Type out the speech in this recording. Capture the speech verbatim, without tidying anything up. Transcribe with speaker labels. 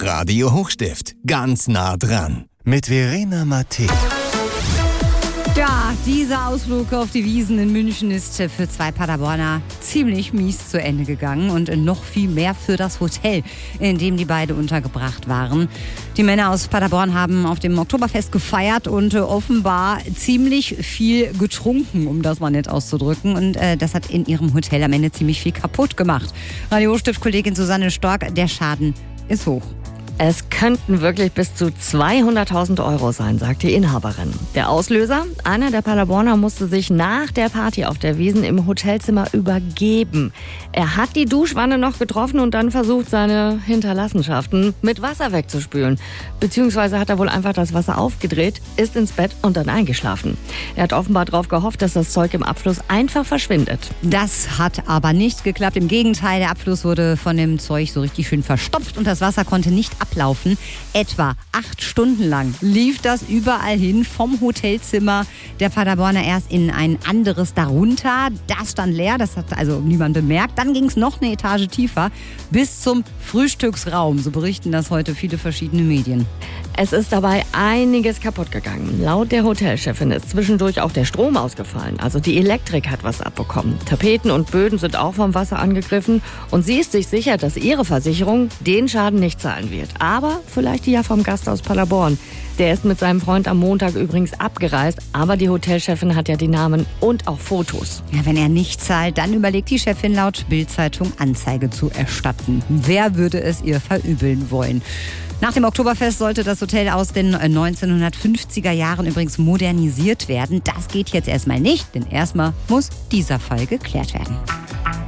Speaker 1: Radio Hochstift. Ganz nah dran. Mit Verena Matthä.
Speaker 2: Ja, dieser Ausflug auf die Wiesn in München ist für zwei Paderborner ziemlich mies zu Ende gegangen und noch viel mehr für das Hotel, in dem die beiden untergebracht waren. Die Männer aus Paderborn haben auf dem Oktoberfest gefeiert und äh, offenbar ziemlich viel getrunken, um das mal nett auszudrücken. Und äh, das hat in ihrem Hotel am Ende ziemlich viel kaputt gemacht. Radio Hochstift-Kollegin Susanne Stork, der Schaden ist hoch.
Speaker 3: Es könnten wirklich bis zu zweihunderttausend Euro sein, sagt die Inhaberin. Der Auslöser? Einer der Paderborner musste sich nach der Party auf der Wiesn im Hotelzimmer übergeben. Er hat die Duschwanne noch getroffen und dann versucht, seine Hinterlassenschaften mit Wasser wegzuspülen. Beziehungsweise hat er wohl einfach das Wasser aufgedreht, ist ins Bett und dann eingeschlafen. Er hat offenbar darauf gehofft, dass das Zeug im Abfluss einfach verschwindet.
Speaker 2: Das hat aber nicht geklappt. Im Gegenteil, der Abfluss wurde von dem Zeug so richtig schön verstopft und das Wasser konnte nicht ablaufen. Etwa acht Stunden lang lief das überall hin, vom Hotelzimmer der Paderborner erst in ein anderes darunter. Das stand leer, das hat also niemand bemerkt. Dann ging es noch eine Etage tiefer bis zum Frühstücksraum. So berichten das heute viele verschiedene Medien.
Speaker 3: Es ist dabei einiges kaputt gegangen. Laut der Hotelchefin ist zwischendurch auch der Strom ausgefallen. Also die Elektrik hat was abbekommen. Tapeten und Böden sind auch vom Wasser angegriffen. Und sie ist sich sicher, dass ihre Versicherung den Schaden nicht zahlen wird. Aber vielleicht die ja vom Gast aus Paderborn. Der ist mit seinem Freund am Montag übrigens abgereist. Aber die Hotelchefin hat ja die Namen und auch Fotos.
Speaker 2: Ja, wenn er nicht zahlt, dann überlegt die Chefin laut Bild-Zeitung Anzeige zu erstatten. Wer würde es ihr verübeln wollen? Nach dem Oktoberfest sollte das Hotel aus den neunzehnhundertfünfziger Jahren übrigens modernisiert werden. Das geht jetzt erstmal nicht, denn erstmal muss dieser Fall geklärt werden.